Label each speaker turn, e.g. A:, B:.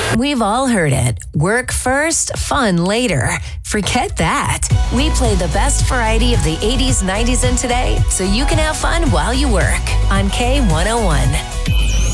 A: We've all heard it. Work first, fun later. Forget that. We play the best variety of the 80s, 90s, and today so you can have fun while you work on K101.